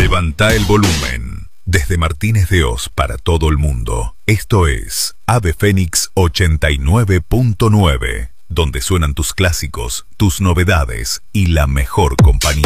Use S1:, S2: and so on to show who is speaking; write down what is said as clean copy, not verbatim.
S1: Levanta el volumen. Desde Martínez de Oz para todo el mundo. Esto es Ave Fénix 89.9, donde suenan tus clásicos, tus novedades y la mejor compañía.